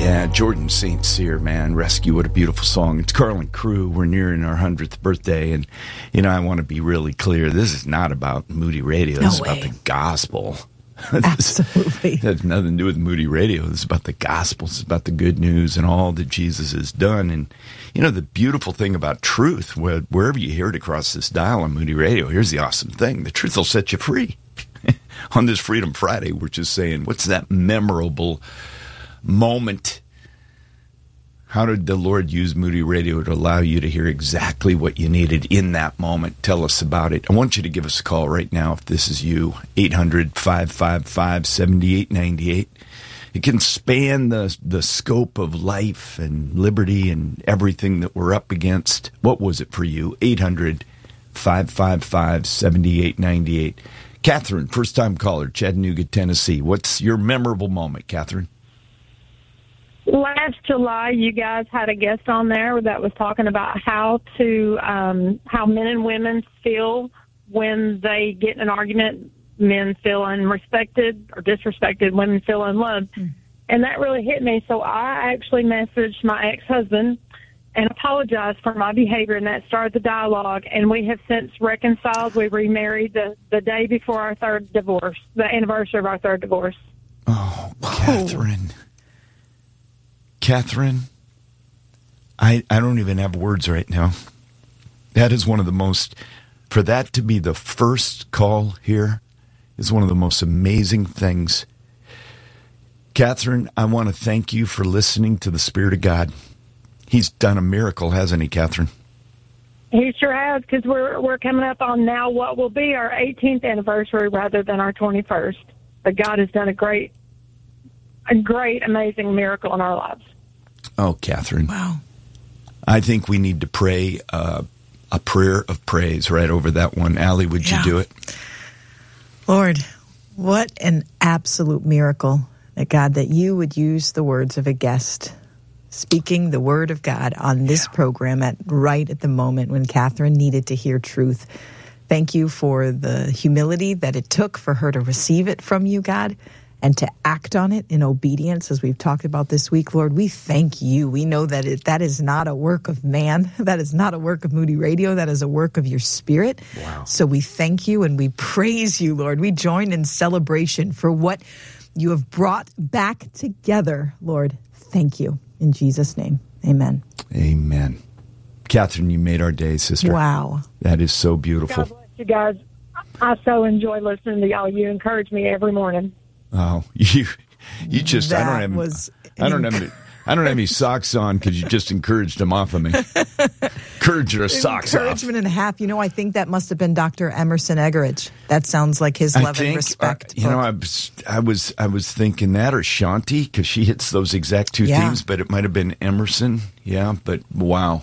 Yeah, Jordan St. Cyr, man. Rescue, what a beautiful song. It's Carlin Crew. We're nearing our 100th birthday. And, I want to be really clear. This is not about Moody Radio. This is about the gospel. Absolutely. It has nothing to do with Moody Radio. This is about the gospel. It's about the good news and all that Jesus has done. And, the beautiful thing about truth, wherever you hear it across this dial on Moody Radio, here's the awesome thing. The truth will set you free. On this Freedom Friday, we're just saying, what's that memorable moment? How did the Lord use Moody Radio to allow you to hear exactly what you needed in that moment? Tell us about it. I want you to give us a call right now if this is you, 800-555-7898. It can span the scope of life and liberty and everything that we're up against. What was it for you? 800-555-7898. Catherine, first-time caller, Chattanooga, Tennessee. What's your memorable moment, Catherine? Last July, you guys had a guest on there that was talking about how men and women feel when they get in an argument. Men feel unrespected or disrespected. Women feel unloved. And that really hit me. So I actually messaged my ex-husband and apologized for my behavior, and that started the dialogue. And we have since reconciled. We remarried the day before our third divorce, the anniversary of our third divorce. Oh, Catherine. Catherine, I don't even have words right now. That is one of the most, for that to be the first call here is one of the most amazing things. Catherine, I want to thank you for listening to the Spirit of God. He's done a miracle, hasn't he, Catherine? He sure has, because we're coming up on now what will be our 18th anniversary rather than our 21st. But God has done a great, amazing miracle in our lives. Oh, Catherine. Wow. I think we need to pray a prayer of praise right over that one. Allie, would you do it? Lord, what an absolute miracle that God, that you would use the words of a guest speaking the word of God on this program right at the moment when Catherine needed to hear truth. Thank you for the humility that it took for her to receive it from you, God, and to act on it in obedience, as we've talked about this week. Lord, we thank you. We know that that is not a work of man. That is not a work of Moody Radio. That is a work of your Spirit. Wow. So we thank you and we praise you, Lord. We join in celebration for what you have brought back together, Lord. Thank you. In Jesus' name, amen. Amen. Catherine, you made our day, sister. Wow. That is so beautiful. God bless you guys. I so enjoy listening to y'all. You encourage me every morning. Oh, you just, I don't have any socks on because you just encouraged them off of me. Encouraged her socks off. Encouragement and a half. I think that must have been Dr. Emerson Eggerichs. That sounds like his love and respect. I was thinking that, or Shanti, because she hits those exact two themes, but it might have been Emerson. Yeah, but wow.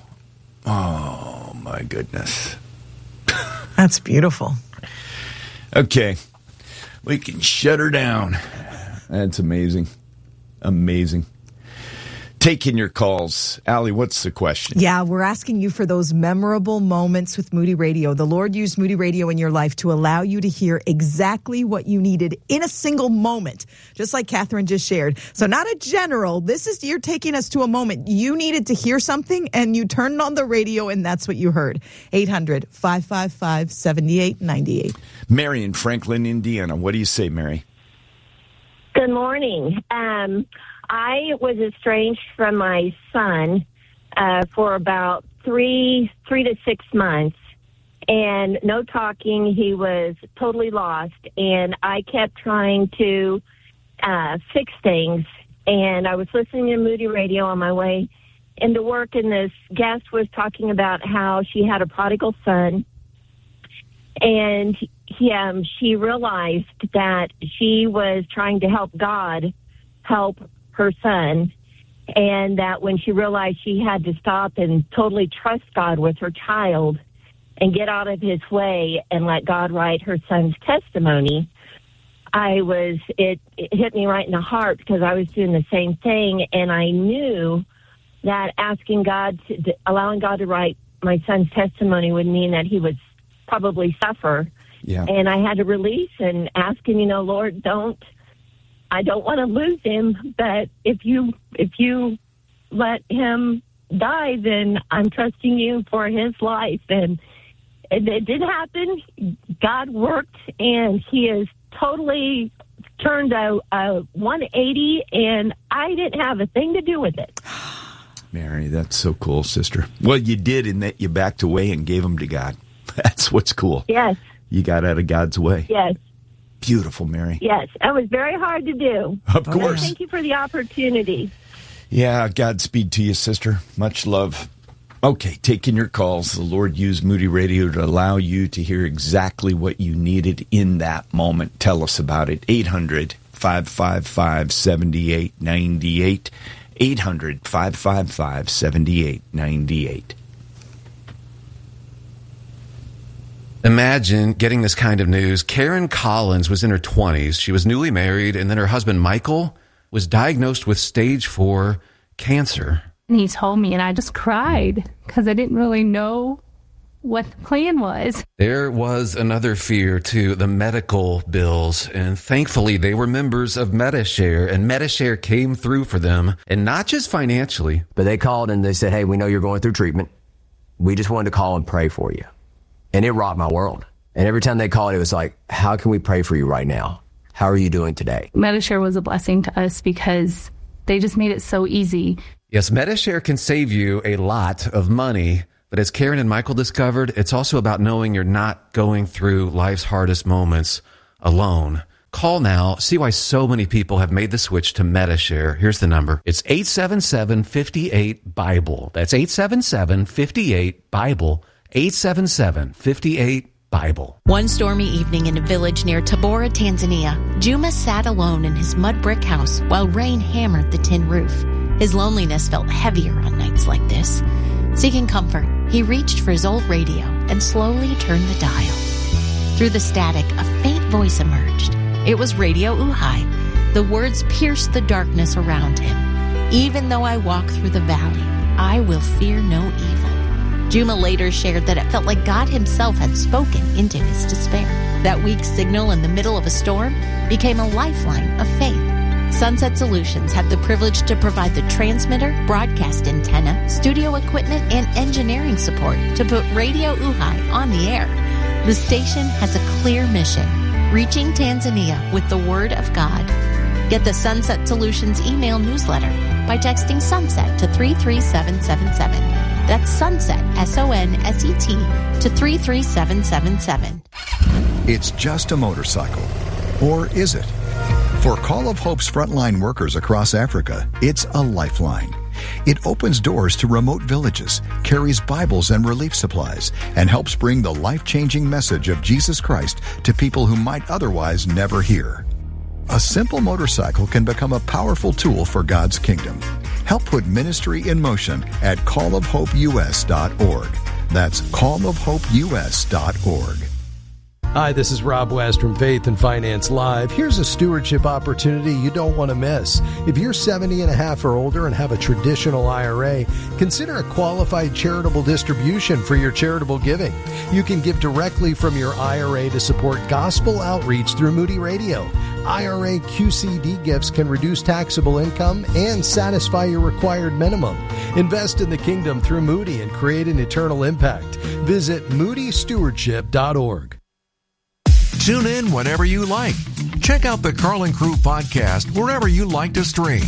Oh, my goodness. That's beautiful. Okay. We can shut her down. That's amazing. Amazing. Taking your calls. Allie, what's the question? Yeah, we're asking you for those memorable moments with Moody Radio. The Lord used Moody Radio in your life to allow you to hear exactly what you needed in a single moment, just like Catherine just shared. So not a general. You're taking us to a moment. You needed to hear something, and you turned on the radio, and that's what you heard. 800-555-7898. Mary in Franklin, Indiana. What do you say, Mary? Good morning. I was estranged from my son for about three to 6 months, and no talking. He was totally lost, and I kept trying to fix things. And I was listening to Moody Radio on my way into work, and this guest was talking about how she had a prodigal son, and she realized that she was trying to help God help her son, and that when she realized she had to stop and totally trust God with her child and get out of his way and let God write her son's testimony, it hit me right in the heart, because I was doing the same thing, and I knew that allowing God to write my son's testimony would mean that he would probably suffer. Yeah. And I had to release and ask him, Lord, don't I don't want to lose him, but if you let him die, then I'm trusting you for his life. And it did happen. God worked, and he is totally turned a 180, and I didn't have a thing to do with it. Mary, that's so cool, sister. Well, you did in that you backed away and gave him to God. That's what's cool. Yes. You got out of God's way. Yes. Beautiful, Mary. Yes. It was very hard to do. Of course. Thank you for the opportunity. Yeah, Godspeed to you, sister. Much love. Okay, taking your calls. The Lord used Moody Radio to allow you to hear exactly what you needed in that moment. Tell us about it. 800-555-7898. 800-555-7898. Imagine getting this kind of news. Karen Collins was in her 20s. She was newly married, and then her husband, Michael, was diagnosed with stage 4 cancer. And he told me, and I just cried because I didn't really know what the plan was. There was another fear, too, the medical bills. And thankfully, they were members of Medi-Share, and Medi-Share came through for them, and not just financially. But they called and they said, hey, we know you're going through treatment. We just wanted to call and pray for you. And it rocked my world. And every time they called, it was like, how can we pray for you right now? How are you doing today? Medi-Share was a blessing to us because they just made it so easy. Yes, Medi-Share can save you a lot of money. But as Karen and Michael discovered, it's also about knowing you're not going through life's hardest moments alone. Call now. See why so many people have made the switch to Medi-Share. Here's the number. It's 877-58-BIBLE. That's 877-58-BIBLE. 877-58-BIBLE. One stormy evening in a village near Tabora, Tanzania, Juma sat alone in his mud brick house while rain hammered the tin roof. His loneliness felt heavier on nights like this. Seeking comfort, he reached for his old radio and slowly turned the dial. Through the static, a faint voice emerged. It was Radio Uhai. The words pierced the darkness around him. Even though I walk through the valley, I will fear no evil. Juma later shared that it felt like God himself had spoken into his despair. That weak signal in the middle of a storm became a lifeline of faith. Sunset Solutions had the privilege to provide the transmitter, broadcast antenna, studio equipment, and engineering support to put Radio Uhai on the air. The station has a clear mission, reaching Tanzania with the Word of God. Get the Sunset Solutions email newsletter by texting SUNSET to 33777. That's SUNSET, S-O-N-S-E-T, to 33777. It's just a motorcycle. Or is it? For Call of Hope's frontline workers across Africa, it's a lifeline. It opens doors to remote villages, carries Bibles and relief supplies, and helps bring the life-changing message of Jesus Christ to people who might otherwise never hear. A simple motorcycle can become a powerful tool for God's kingdom. Help put ministry in motion at callofhopeus.org. That's callofhopeus.org. Hi, this is Rob West from Faith and Finance Live. Here's a stewardship opportunity you don't want to miss. If you're 70 and a half or older and have a traditional IRA, consider a qualified charitable distribution for your charitable giving. You can give directly from your IRA to support gospel outreach through Moody Radio. IRA QCD gifts can reduce taxable income and satisfy your required minimum. Invest in the kingdom through Moody and create an eternal impact. Visit moodystewardship.org. Tune in whenever you like. Check out the Carl and Crew podcast wherever you like to stream.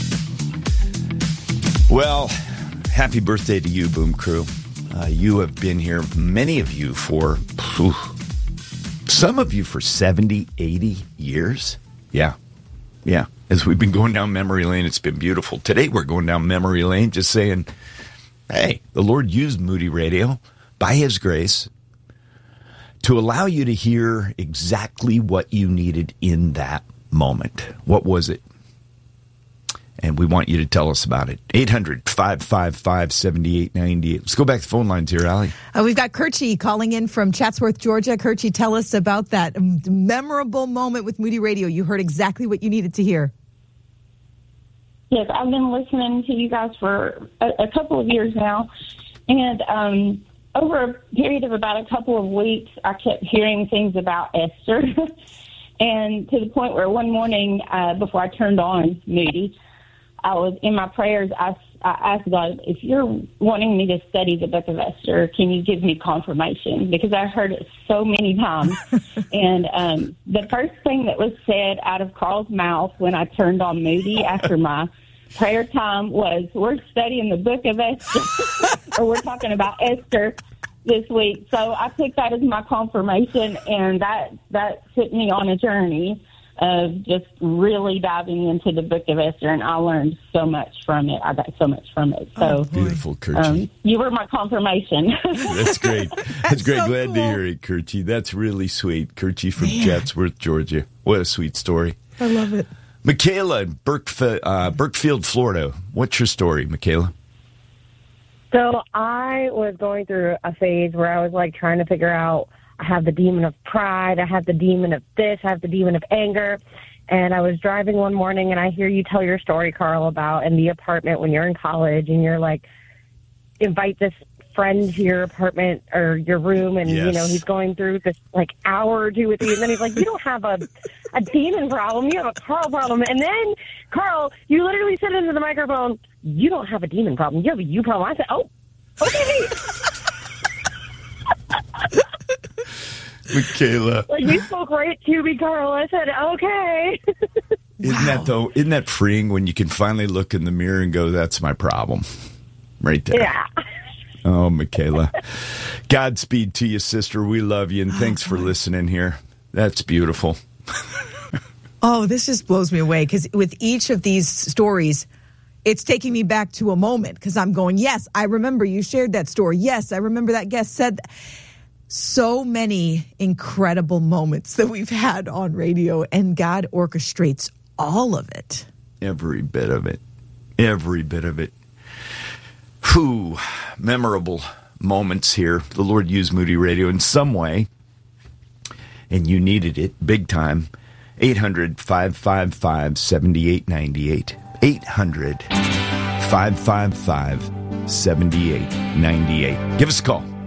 Well, happy birthday to you, Boom Crew. You have been here, many of you, for, some of you for 70, 80 years. Yeah. As we've been going down memory lane, it's been beautiful. Today we're going down memory lane just saying, hey, the Lord used Moody Radio by His grace to allow you to hear exactly what you needed in that moment. What was it? And we want you to tell us about it. 800-555-7898. Let's go back to the phone lines here, Allie. We've got Kirchi calling in from Chatsworth, Georgia. Kirchi, tell us about that memorable moment with Moody Radio. You heard exactly what you needed to hear. Yes, I've been listening to you guys for a couple of years now. And over a period of about a couple of weeks, I kept hearing things about Esther. And to the point where one morning, before I turned on Moody, I was in my prayers. I asked God, if you're wanting me to study the book of Esther, can you give me confirmation? Because I heard it so many times. And the first thing that was said out of Carl's mouth when I turned on Moody after my prayer time was, we're studying the book of Esther, or we're talking about Esther this week. So I took that as my confirmation, and that took me on a journey of just really diving into the book of Esther, and I learned so much from it. I got so much from it. So beautiful, Kirchi. You were my confirmation. That's great. That's great. So Glad cool. to hear it, Kirchi. That's really sweet. Kirchi from Chatsworth, Georgia. What a sweet story. I love it. Michaela in Burkfield, Florida. What's your story, Michaela? So I was going through a phase where I was like trying to figure out, I have the demon of pride, I have the demon of this, I have the demon of anger. And I was driving one morning and I hear you tell your story, Carl, about in the apartment when you're in college and you're like, invite this friend to your apartment or your room, and you know, he's going through this like hour or two with you, and then he's like, you don't have a demon problem, you have a Carl problem. And then, Carl, you literally said into the microphone, you don't have a demon problem, you have a you problem. I said, oh, okay. Michaela. Like, you spoke right to me, Carl. I said, okay. Isn't that freeing when you can finally look in the mirror and go, that's my problem? Right there. Yeah. Oh, Michaela. Godspeed to you, sister. We love you, and thanks for listening here. That's beautiful. Oh, this just blows me away, because with each of these stories, it's taking me back to a moment, because I'm going, yes, I remember you shared that story. Yes, I remember that guest said that. So many incredible moments that we've had on radio, and God orchestrates all of it. Every bit of it. Every bit of it. Whew. Memorable moments here. The Lord used Moody Radio in some way, and you needed it big time. 800-555-7898. 800-555-7898. Give us a call.